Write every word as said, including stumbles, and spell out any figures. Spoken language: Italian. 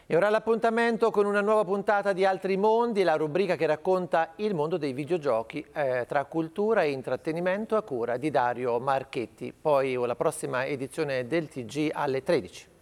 E ora l'appuntamento con una nuova puntata di Altri Mondi, la rubrica che racconta il mondo dei videogiochi eh, tra cultura e intrattenimento a cura di Dario Marchetti. Poi la prossima edizione del T G alle tredici.